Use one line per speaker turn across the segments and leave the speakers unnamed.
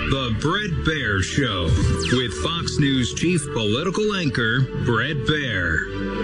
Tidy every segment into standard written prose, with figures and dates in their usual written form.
The Bret Baier Show with Fox News chief political anchor Bret Baier.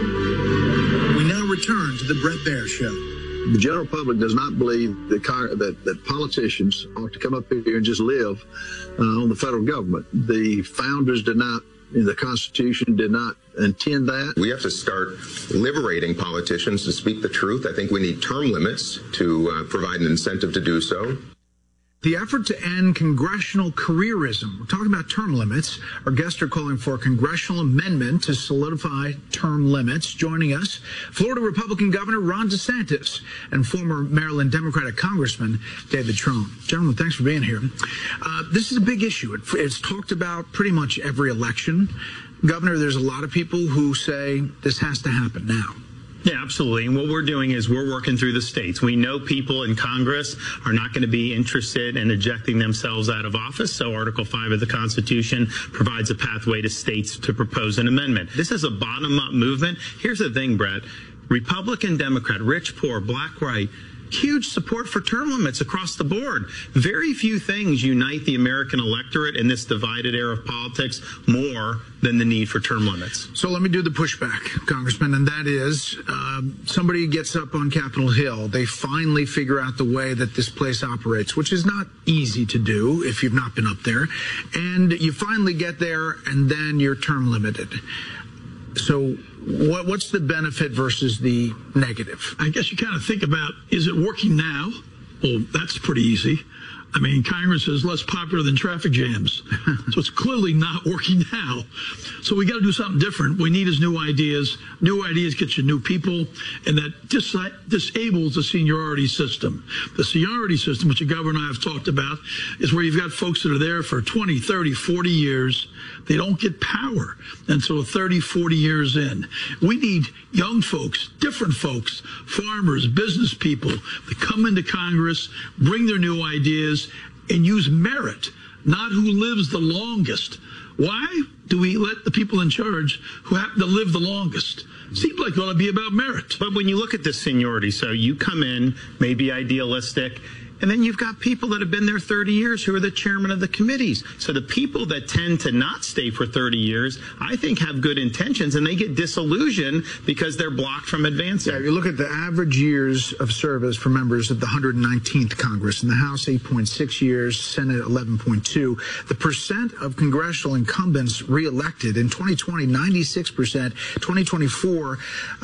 We now return to the Bret Baier Show.
The general public does not believe that politicians ought to come up here and just live on the federal government. The founders did not, the Constitution did not intend that.
We have to start liberating politicians to speak the truth. I think we need term limits to provide an incentive to do so.
The effort to end congressional careerism. We're talking about term limits. Our guests are calling for a congressional amendment to solidify term limits. Joining us, Florida Republican Governor Ron DeSantis and former Maryland Democratic Congressman David Trone. Gentlemen, thanks for being here. This is a big issue. It's talked about pretty much every election. Governor, there's a lot of people who say this has to happen now.
Yeah, absolutely. And what we're doing is we're working through the states. We know people in Congress are not going to be interested in ejecting themselves out of office. So Article 5 of the Constitution provides a pathway to states to propose an amendment. This is a bottom-up movement. Here's the thing, Brett. Republican, Democrat, rich, poor, black, white, huge support for term limits across the board. Very few things unite the American electorate in this divided era of politics more than the need for term limits.
So let me do the pushback, Congressman, and that is somebody gets up on Capitol Hill. They finally figure out the way that this place operates, which is not easy to do if you've not been up there. And you finally get there, and then you're term limited. So what's the benefit versus the negative?
I guess you kind of think about, is it working now? Well, that's pretty easy. I mean, Congress is less popular than traffic jams. So it's clearly not working now. So we got to do something different. We need is new ideas. New ideas get you new people, and that disables the seniority system. The seniority system, which the governor and I have talked about, is where you've got folks that are there for 20, 30, 40 years. They don't get power until 30, 40 years in. We need young folks, different folks, farmers, business people to come into Congress, bring their new ideas, and use merit, not who lives the longest. Why do we let the people in charge who happen to live the longest? Seems like it ought to be about merit.
But when you look at the seniority, so you come in, maybe idealistic, and then you've got people that have been there 30 years who are the chairman of the committees. So the people that tend to not stay for 30 years, I think, have good intentions, and they get disillusioned because they're blocked from advancing.
Yeah, you look at the average years of service for members of the 119th Congress. In the House, 8.6 years, Senate, 11.2. The percent of congressional incumbents reelected in 2020, 96%, 2024,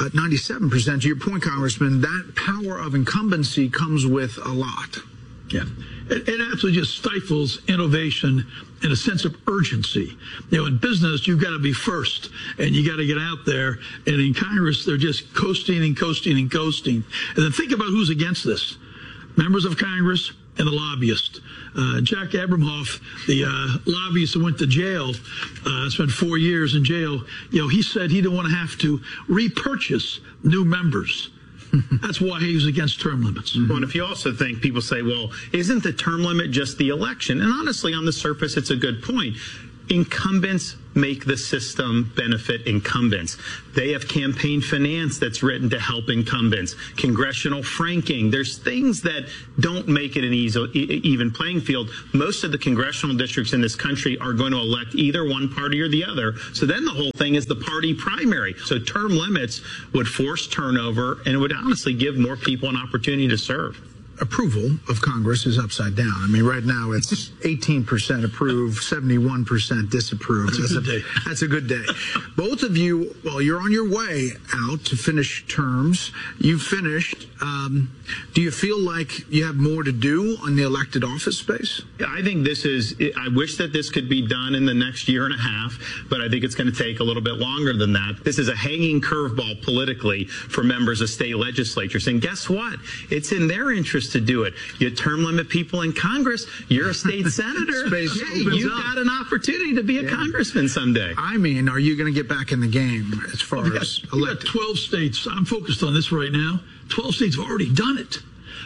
97%. To your point, Congressman, that power of incumbency comes with a lot.
Yeah, it absolutely just stifles innovation and a sense of urgency. You know, in business, you've got to be first, and you got to get out there. And in Congress, they're just coasting and coasting and coasting. And then think about who's against this: members of Congress and the lobbyists. Jack Abramoff, the lobbyist that went to jail, spent 4 years in jail. You know, he said he didn't want to have to repurchase new members. That's why he was against term limits.
Well, and if you also think, people say, well, isn't the term limit just the election? And honestly, on the surface, it's a good point. Incumbents make the system benefit incumbents. They have campaign finance that's written to help incumbents, congressional franking. There's things that don't make it an even playing field. Most of the congressional districts in this country are going to elect either one party or the other. So then the whole thing is the party primary. So term limits would force turnover, and it would honestly give more people an opportunity to serve.
Approval of Congress is upside down. I mean, right now it's 18% approve, 71% disapprove.
That's a good day.
That's a good day. Both of you, well, you're on your way out to finish terms. You've finished. Do you feel like you have more to do on the elected office space?
I think this is, I wish that this could be done in the next year and a half, but I think it's going to take a little bit longer than that. This is a hanging curveball politically for members of state legislatures. And guess what? It's in their interest to do it. You term limit people in Congress, you're a state senator. You've got an opportunity to be a congressman someday.
I mean, are you going to get back in the game as far as
elected? 12 states. I'm focused on this right now. 12 states have already done it.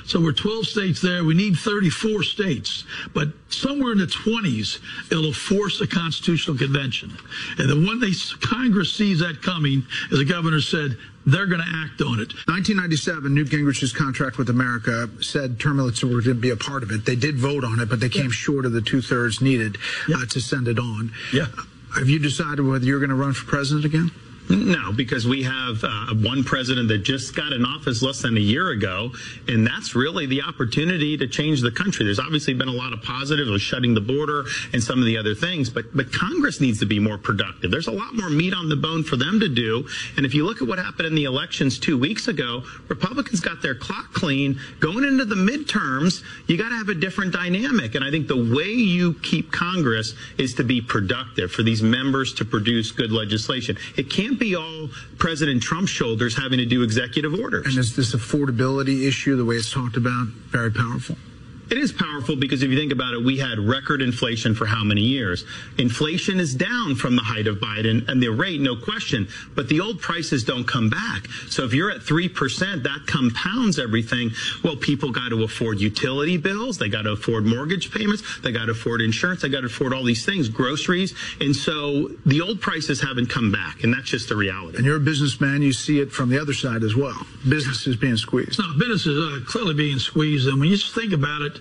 So we're 12 states there. We need 34 states. But somewhere in the 20s, it'll force a constitutional convention. And then when Congress sees that coming, as the governor said, they're going to act on it.
1997, Newt Gingrich's contract with America said term limits were going to be a part of it. They did vote on it, but they came short of the 2/3 needed to send it on.
Yeah.
Have you decided whether you're going to run for president again?
No, because we have one president that just got in office less than a year ago, and that's really the opportunity to change the country. There's obviously been a lot of positives with shutting the border and some of the other things, but Congress needs to be more productive. There's a lot more meat on the bone for them to do, and if you look at what happened in the elections 2 weeks ago, Republicans got their clock clean. Going into the midterms, you got to have a different dynamic, and I think the way you keep Congress is to be productive, for these members to produce good legislation. It can't be all President Trump's shoulders having to do executive orders.
And is this affordability issue, the way it's talked about, very powerful?
It is powerful because if you think about it, we had record inflation for how many years? Inflation is down from the height of Biden and the rate, no question, but the old prices don't come back. So if you're at 3%, that compounds everything. Well, people got to afford utility bills. They got to afford mortgage payments. They got to afford insurance. They got to afford all these things, groceries. And so the old prices haven't come back, and that's just the reality.
And you're a businessman. You see it from the other side as well. Business is being squeezed.
No, business is clearly being squeezed. And when you just think about it,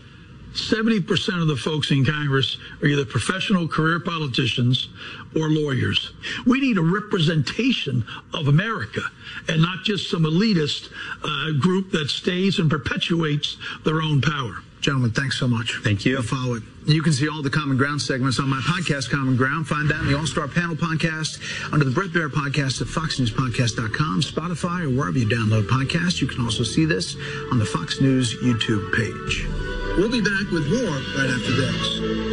70% of the folks in Congress are either professional career politicians or lawyers. We need a representation of America and not just some elitist group that stays and perpetuates their own power.
Gentlemen, thanks so much.
Thank you.
Follow it. You can see all the Common Ground segments on my podcast, Common Ground. Find that in the All-Star Panel podcast, under the Bret Baier podcast at foxnewspodcast.com, Spotify, or wherever you download podcasts. You can also see this on the Fox News YouTube page. We'll be back with more right after this.